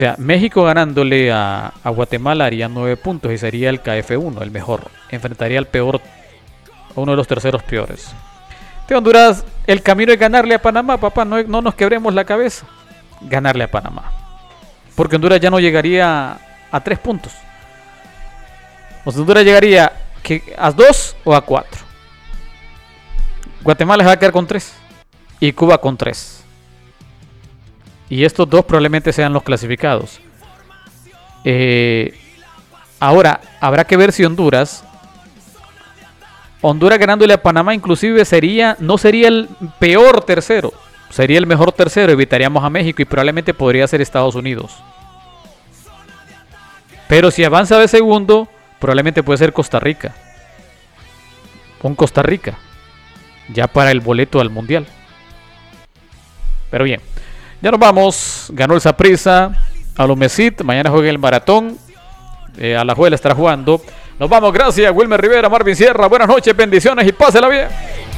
sea, México ganándole a Guatemala haría 9 puntos y sería el KF1, el mejor. Enfrentaría al peor, a uno de los terceros peores. De Honduras, el camino es ganarle a Panamá, papá. No nos quebremos la cabeza. Ganarle a Panamá. Porque Honduras ya no llegaría a 3 puntos. O sea, Honduras llegaría a 2 o a 4. Guatemala se va a quedar con 3. Y Cuba con 3. Y estos dos probablemente sean los clasificados. Ahora, habrá que ver si Honduras ganándole a Panamá inclusive no sería el peor tercero. Sería el mejor tercero. Evitaríamos a México y probablemente podría ser Estados Unidos. Pero si avanza de segundo, probablemente puede ser Costa Rica. Con Costa Rica. Ya para el boleto al Mundial. Pero bien. Ya nos vamos. Ganó el Saprissa. A los Mesit. Mañana juega el Maratón. Alajuela estará jugando. Nos vamos. Gracias. Wilmer Rivera, Marvin Sierra. Buenas noches. Bendiciones y pásela bien.